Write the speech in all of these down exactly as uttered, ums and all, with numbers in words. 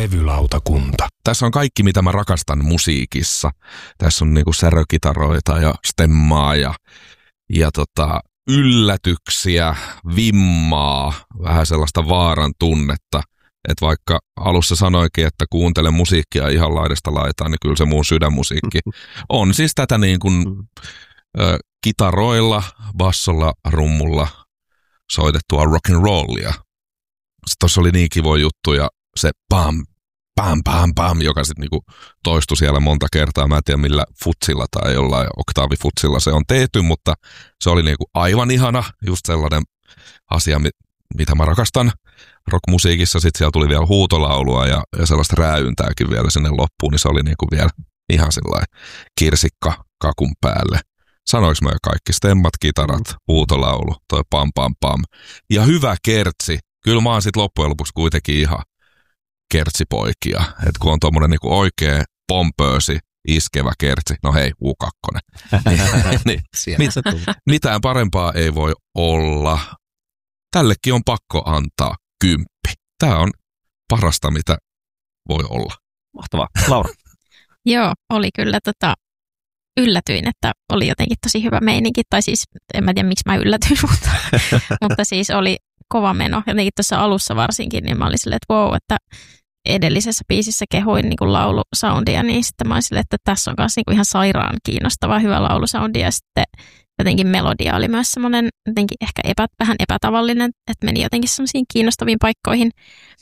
Levylautakunta. Tässä on kaikki, mitä mä rakastan musiikissa. Tässä on niinku särökitaroita ja stemmaa ja, ja tota, yllätyksiä, vimmaa, vähän sellaista vaaran tunnetta. Että vaikka alussa sanoikin, että kuuntele musiikkia ihan laidasta laitaan, niin kyllä se mun sydänmusiikki on siis tätä niin kuin ö, kitaroilla, bassolla, rummulla soitettua rock'n'rollia. Tuossa oli niin kivoja juttuja, se pam, pam, pam, pam, joka sitten niinku toistui siellä monta kertaa. Mä en tiedä millä futsilla tai jollain oktaavifutsilla se on tehty, mutta se oli niinku aivan ihana, just sellainen asia, mitä mä rakastan rockmusiikissa. Sitten siellä tuli vielä huutolaulua ja, ja sellaista rääyntääkin vielä sinne loppuun, niin se oli niinku vielä ihan sellainen kirsikka kakun päälle. Sanoinko mä jo kaikki? Stemmat, kitarat, huutolaulu, toi pam pam pam. Ja hyvä kertsi. Kyllä mä oon sit loppujen lopuksi kuitenkin ihan kertsipoikia. Että kun on tommonen niinku oikea pompöösi, iskevä kertsi. No hei, U kaksi. niin, mit, mitään parempaa ei voi olla. Tällekin on pakko antaa kymppi. Tää on parasta, mitä voi olla. Mahtavaa. Laura. Joo, oli kyllä tota, yllätyin, että oli jotenkin tosi hyvä meininki. Tai siis, en mä tiedä miksi mä yllätyin, mutta, mutta siis oli kova meno. Jotenkin tuossa alussa varsinkin, niin mä olin silleen, että wow, että edellisessä biisissä kehuin niin kuin laulusoundia, niin sitten mä olin silleen, että tässä on myös niin kuin ihan sairaan kiinnostava hyvä laulusoundi. Ja sitten jotenkin melodia oli myös semmoinen jotenkin ehkä epä, vähän epätavallinen, että meni jotenkin semmoisiin kiinnostaviin paikkoihin.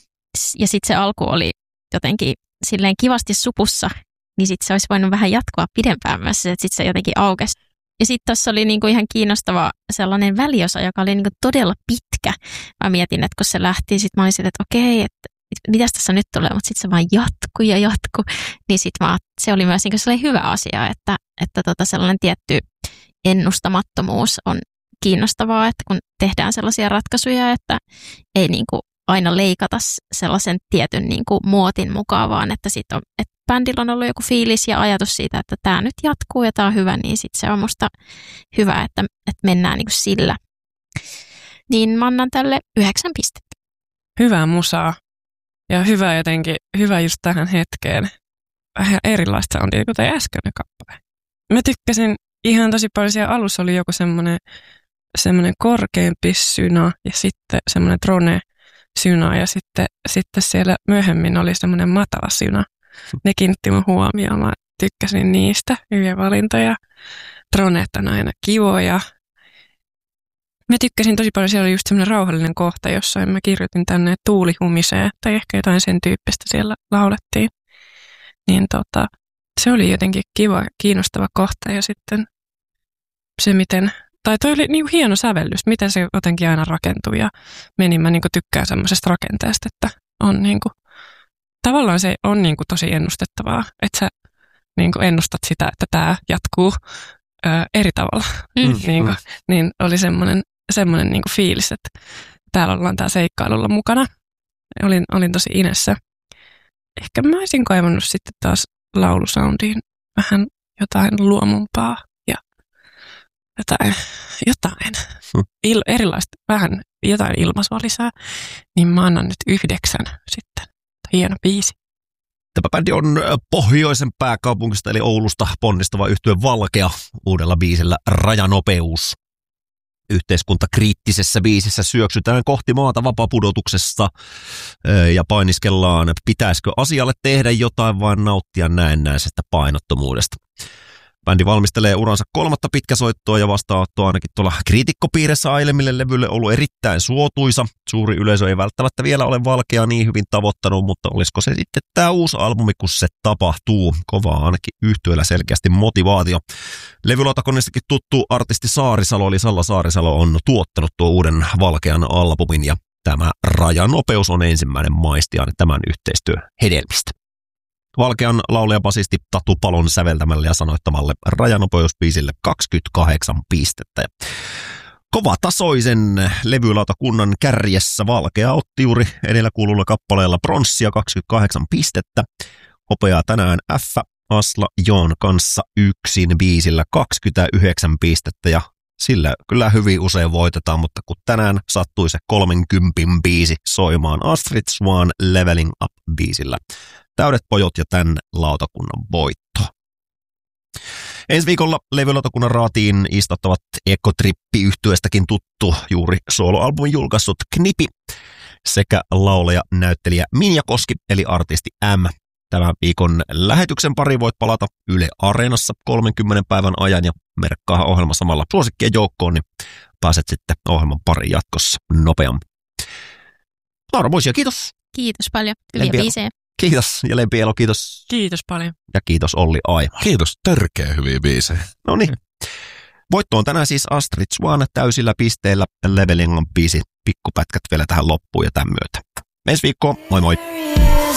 Ja sitten se alku oli jotenkin silleen kivasti supussa, niin sitten se olisi voinut vähän jatkoa pidempään myös, että sitten se jotenkin aukesi. Ja sitten tässä oli niinku ihan kiinnostava sellainen väliosa, joka oli niinku todella pitkä. Mä mietin, että kun se lähti, sitten mä olin silleen, että okei, että mitäs tässä nyt tulee, mutta sitten se vaan jatkui ja jatkui. Niin sitten se oli myös niinku sellainen hyvä asia, että, että tota sellainen tietty ennustamattomuus on kiinnostavaa, että kun tehdään sellaisia ratkaisuja, että ei niinku aina leikata sellaisen tietyn niinku muotin mukaan, vaan että, sit on, että bändillä on ollut joku fiilis ja ajatus siitä, että tämä nyt jatkuu ja tämä on hyvä, niin sitten se on musta hyvä, että, että mennään niinku sillä. Niin mä annan tälle yhdeksän pistettä. Hyvää musaa ja hyvä jotenkin, hyvä just tähän hetkeen. Vähän erilaista soundia kuin toi äskeinen kappale. Mä tykkäsin ihan tosi paljon, siellä alussa oli joku semmoinen semmoinen korkeampi syna ja sitten semmoinen drone syna ja sitten, sitten siellä myöhemmin oli semmoinen matala syna. Ne kiinnitti mun huomioon. Mä tykkäsin niistä. Hyviä valintoja. Droneet on aina kivoja. Mä tykkäsin tosi paljon. Siellä oli just semmoinen rauhallinen kohta, jossa mä kirjoitin tänne tuuli humisee. Tai ehkä jotain sen tyyppistä siellä laulettiin. Niin tota, se oli jotenkin kiva, kiinnostava kohta. Ja sitten se miten, tai toi oli niinku hieno sävellys. Miten se jotenkin aina rakentuu ja meni. Mä niinku tykkään semmoisesta rakenteesta, että on niinku tavallaan se on niinku tosi ennustettavaa, että sä niinku ennustat sitä, että tämä jatkuu ö, eri tavalla. Mm. niinku, niin oli semmoinen, semmoinen niinku fiilis, että täällä ollaan tää seikkailulla mukana. Olin, olin tosi inessä. Ehkä mä olisin kaivannut sitten taas laulusoundiin vähän jotain luomumpaa ja jotain, jotain il, erilaista, vähän jotain ilmaisua lisää. Niin mä annan nyt yhdeksän sitten. Hieno biisi. Tämä bändi on pohjoisen pääkaupungista eli Oulusta ponnistava yhtye Valkea uudella biisillä Rajanopeus. Yhteiskuntakriittisessä biisissä syöksytään kohti maata vapaapudotuksessa ja painiskellaan, pitäisikö asialle tehdä jotain vai nauttia näennäisestä painottomuudesta. Bändi valmistelee uransa kolmatta pitkäsoittoa ja vastaanottoa ainakin tuolla kriitikkopiirissä ailemille levylle ollut erittäin suotuisa. Suuri yleisö ei välttämättä vielä ole Valkeaa niin hyvin tavoittanut, mutta olisiko se sitten tämä uusi albumi, kun se tapahtuu. Kovaa ainakin yhtyeellä selkeästi motivaatio. Levylautakonnistakin tuttu artisti Saarisalo, eli Salla Saarisalo, on tuottanut tuo uuden Valkean albumin ja tämä Rajanopeus on ensimmäinen maistiaine tämän yhteistyön hedelmistä. Valkean laulaja basisti Tatu Palon säveltämälle ja sanoittamalle Rajanopeusbiisille kaksikymmentäkahdeksan pistettä. Kovatasoisen levylautakunnan kärjessä Valkea otti juuri edellä kuululla kappaleella pronssia kaksikymmentäkahdeksan pistettä. Hopeaa tänään F. Asla Joon kanssa yksin biisillä kaksikymmentäyhdeksän pistettä ja Sillä kyllä hyvin usein voitetaan, mutta kun tänään sattui se kolmenkympin biisi soimaan Astrid Swan Leveling Up-biisillä. Täydet pojot ja tämän lautakunnan voitto. Ensi viikolla levylautakunnan raatiin istuttavat Ekotrippi-yhtyeestäkin tuttu juuri soloalbumin julkaissut Knipi sekä laulaja näyttelijä Minja Koski eli artisti M. Tämän viikon lähetyksen pari voit palata Yle Areenassa kolmenkymmenen päivän ajan ja merkkaa ohjelma samalla suosikkien joukkoon, niin pääset sitten ohjelman pari jatkossa nopeammin. Laura Moisia, kiitos. Kiitos paljon. Hyviä biisejä. Kiitos ja Lempi Elo, kiitos. Kiitos paljon. Ja kiitos Olli Aima. Kiitos, törkeä hyviä biisejä. No niin. Voitto on tänään siis Astrid Swan täysillä pisteillä. Leveling on biisi, pikkupätkät vielä tähän loppuun ja tämän myötä. Ensi viikkoon, moi moi.